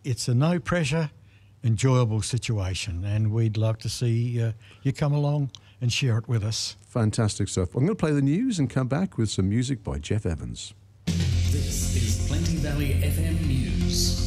it's a no pressure, enjoyable situation, and we'd love to see you come along and share it with us. Fantastic stuff. I'm going to play the news and come back with some music by Jeff Evans. This is Plenty Valley FM News.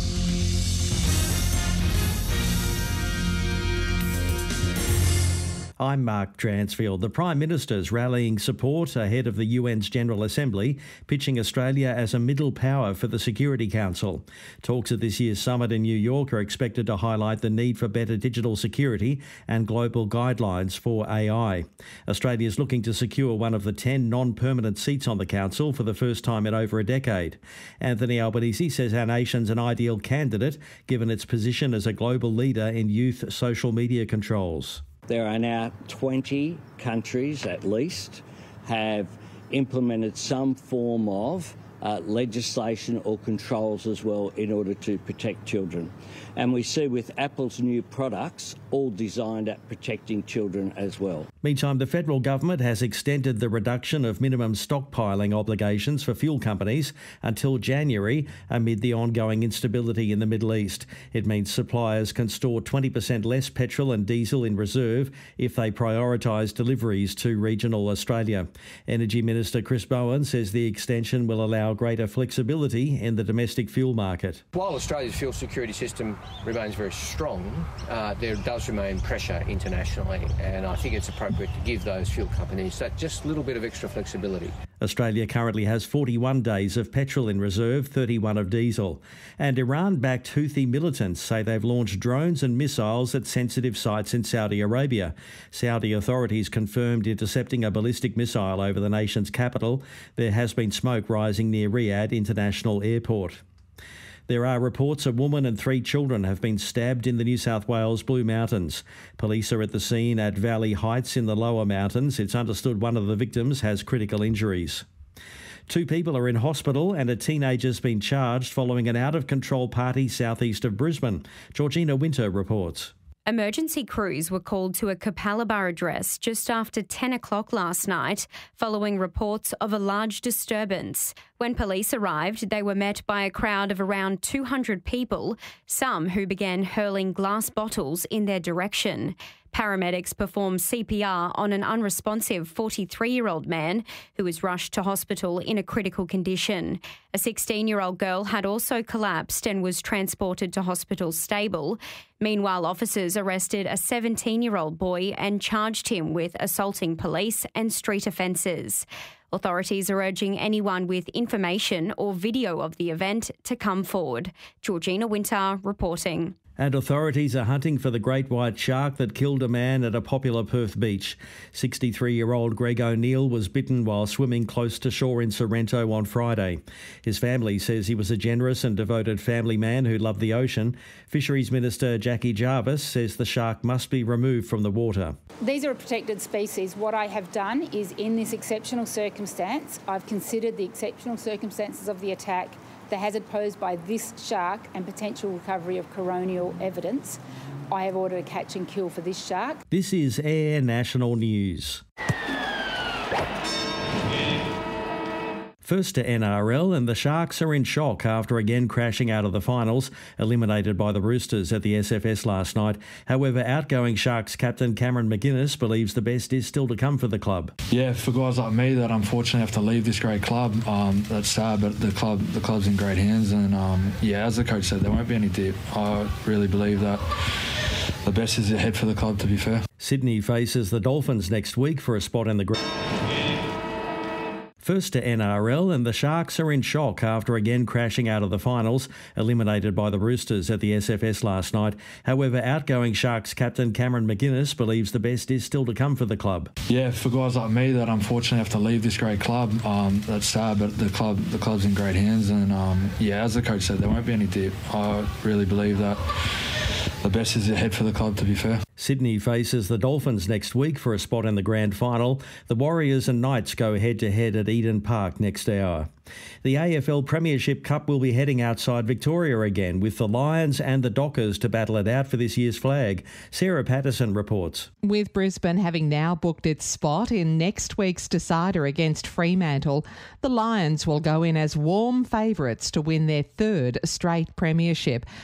I'm Mark Dransfield. The Prime Minister's rallying support ahead of the UN's General Assembly, pitching Australia as a middle power for the Security Council. Talks at this year's summit in New York are expected to highlight the need for better digital security and global guidelines for AI. Australia is looking to secure one of the 10 non-permanent seats on the council for the first time in over a decade. Anthony Albanese says our nation's an ideal candidate given its position as a global leader in youth social media controls. There are now 20 countries at least have implemented some form of legislation or controls as well in order to protect children. And we see with Apple's new products all designed at protecting children as well. Meantime, the federal government has extended the reduction of minimum stockpiling obligations for fuel companies until January amid the ongoing instability in the Middle East. It means suppliers can store 20% less petrol and diesel in reserve if they prioritise deliveries to regional Australia. Energy Minister Chris Bowen says the extension will allow greater flexibility in the domestic fuel market. While Australia's fuel security system remains very strong, there does remain pressure internationally, and I think it's appropriate to give those fuel companies that just little bit of extra flexibility. Australia currently has 41 days of petrol in reserve, 31 of diesel. And Iran-backed Houthi militants say they've launched drones and missiles at sensitive sites in Saudi Arabia. Saudi authorities confirmed intercepting a ballistic missile over the nation's capital. There has been smoke rising near Riyadh International Airport. There are reports a woman and 3 children have been stabbed in the New South Wales Blue Mountains. Police are at the scene at Valley Heights in the lower mountains. It's understood one of the victims has critical injuries. 2 people are in hospital and a teenager's been charged following an out-of-control party southeast of Brisbane. Georgina Winter reports. Emergency crews were called to a Capalaba address just after 10 o'clock last night following reports of a large disturbance. When police arrived, they were met by a crowd of around 200 people, some who began hurling glass bottles in their direction. Paramedics performed CPR on an unresponsive 43-year-old man who was rushed to hospital in a critical condition. A 16-year-old girl had also collapsed and was transported to hospital stable. Meanwhile, officers arrested a 17-year-old boy and charged him with assaulting police and street offences. Authorities are urging anyone with information or video of the event to come forward. Georgina Winter reporting. And authorities are hunting for the great white shark that killed a man at a popular Perth beach. 63-year-old Greg O'Neill was bitten while swimming close to shore in Sorrento on Friday. His family says he was a generous and devoted family man who loved the ocean. Fisheries Minister Jackie Jarvis says the shark must be removed from the water. These are a protected species. What I have done is, in this exceptional circumstance, I've considered the exceptional circumstances of the attack, the hazard posed by this shark and potential recovery of coronial evidence. I have ordered a catch and kill for this shark. This is Air National News. First to NRL, and the Sharks are in shock after again crashing out of the finals, eliminated by the Roosters at the SFS last night. However, outgoing Sharks captain Cameron McInnes believes the best is still to come for the club. Yeah, for guys like me that unfortunately have to leave this great club, that's sad, but the club's in great hands, and as the coach said, there won't be any dip. I really believe that the best is ahead for the club, to be fair. Sydney faces the Dolphins next week for a spot in the group. First to NRL, and the Sharks are in shock after again crashing out of the finals, eliminated by the Roosters at the SFS last night. However, outgoing Sharks captain Cameron McInnes believes the best is still to come for the club. Yeah, for guys like me that unfortunately have to leave this great club, that's sad, but the club's in great hands, and as the coach said, there won't be any dip. I really believe that the best is ahead for the club, to be fair. Sydney faces the Dolphins next week for a spot in the grand final. The Warriors and Knights go head-to-head at Eden Park next hour. The AFL Premiership Cup will be heading outside Victoria again, with the Lions and the Dockers to battle it out for this year's flag. Sarah Patterson reports. With Brisbane having now booked its spot in next week's decider against Fremantle, the Lions will go in as warm favourites to win their 3rd straight premiership.